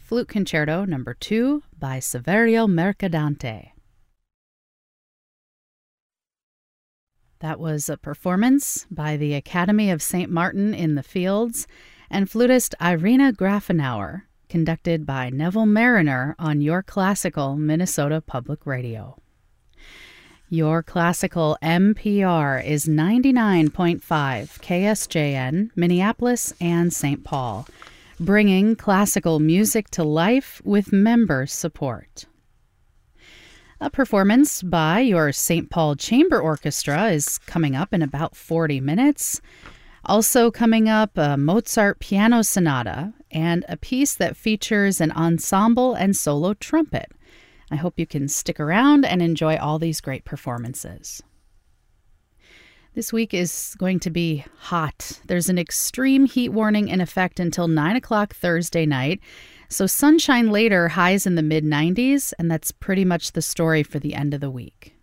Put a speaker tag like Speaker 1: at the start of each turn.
Speaker 1: Flute Concerto No. 2 by Saverio Mercadante. That was a performance by the Academy of St. Martin in the Fields and flutist Irina Grafenauer, conducted by Neville Mariner on Your Classical Minnesota Public Radio. Your Classical MPR is 99.5 KSJN, Minneapolis and St. Paul, bringing classical music to life with member support. A performance by your St. Paul Chamber Orchestra is coming up in about 40 minutes. Also coming up, a Mozart piano sonata and a piece that features an ensemble and solo trumpet. I hope you can stick around and enjoy all these great performances. This week is going to be hot. There's an extreme heat warning in effect until 9 o'clock Thursday night. So sunshine later, highs in the mid-90s, and that's pretty much the story for the end of the week.